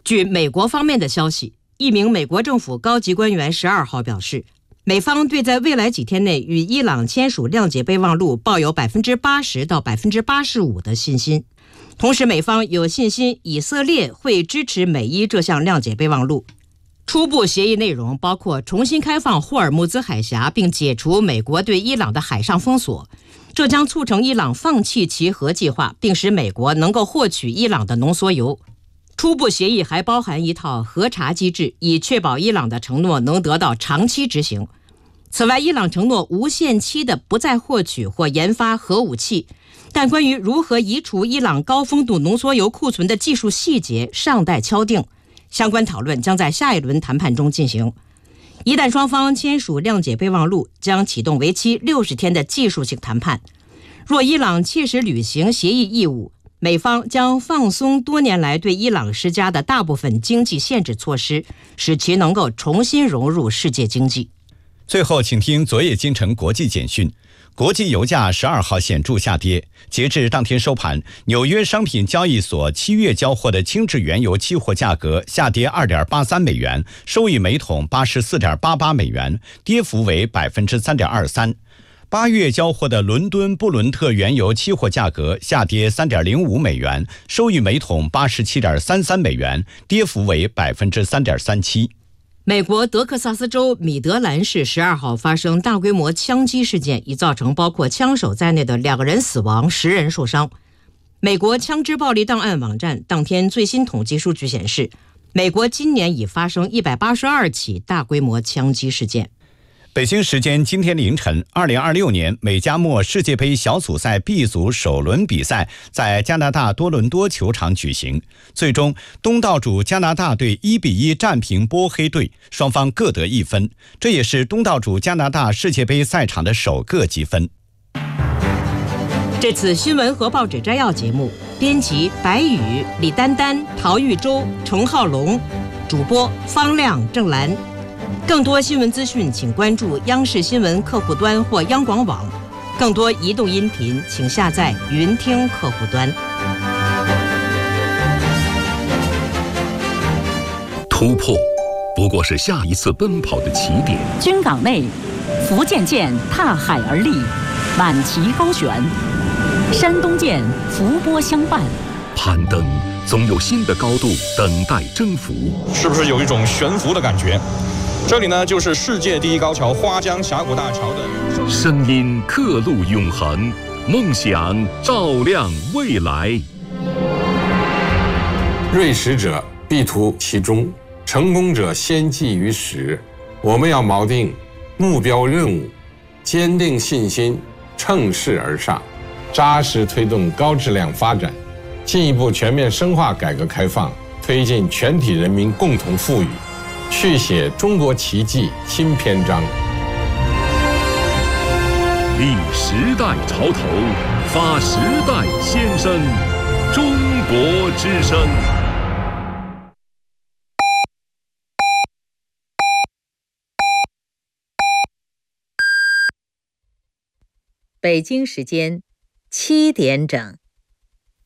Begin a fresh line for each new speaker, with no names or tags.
据美国方面的消息，一名美国政府高级官员12号表示，美方对在未来几天内与伊朗签署谅解备忘录抱有80%到85%的信心。同时，美方有信心以色列会支持美伊这项谅解备忘录。初步协议内容包括重新开放霍尔木兹海峡，并解除美国对伊朗的海上封锁，这将促成伊朗放弃其核计划，并使美国能够获取伊朗的浓缩铀。初步协议还包含一套核查机制，以确保伊朗的承诺能得到长期执行。此外，伊朗承诺无限期的不再获取或研发核武器，但关于如何移除伊朗高丰度浓缩铀库存的技术细节尚待敲定，相关讨论将在下一轮谈判中进行。一旦双方签署谅解备忘录，将启动为期60天的技术性谈判。若伊朗切实履行协议义务，美方将放松多年来对伊朗施加的大部分经济限制措施，使其能够重新融入世界经济。
最后，请听昨夜京城国际简讯。国际油价12号显著下跌，截至当天收盘，纽约商品交易所7月交货的轻质原油期货价格下跌 2.83 美元，收于每桶 84.88 美元，跌幅为 3.23%。8月交货的伦敦布伦特原油期货价格下跌 3.05 美元，收于每桶 87.33 美元，跌幅为 3.37%。
美国德克萨斯州米德兰市12号发生大规模枪击事件，已造成包括枪手在内的2人死亡，10人受伤。美国枪支暴力档案网站当天最新统计数据显示，美国今年已发生182起大规模枪击事件。
北京时间今天凌晨，2026年美加墨世界杯小组赛 B 组首轮比赛在加拿大多伦多球场举行，最终东道主加拿大队1-1战平波黑队，双方各得1分，这也是东道主加拿大世界杯赛场的首个积分。
这次新闻和报纸摘要节目，编辑白宇、李丹丹、陶玉洲、程浩龙，主播方亮、郑兰。更多新闻资讯，请关注央视新闻客户端或央广网。更多移动音频，请下载云听客户端。
突破不过是下一次奔跑的起点。
军港内，福建舰踏海而立，满旗高悬；山东舰伏波相伴。
攀登总有新的高度等待征服，
是不是有一种悬浮的感觉？这里呢，就是世界第一高桥花江峡谷大桥的
声音刻录永恒，梦想照亮未来。
锐识者必图其中，成功者先记于始。我们要锚定目标任务，坚定信心，乘势而上，扎实推动高质量发展，进一步全面深化改革开放，推进全体人民共同富裕，续写中国奇迹新篇章。
立时代潮头，发时代先声，中国之声。
北京时间7点整。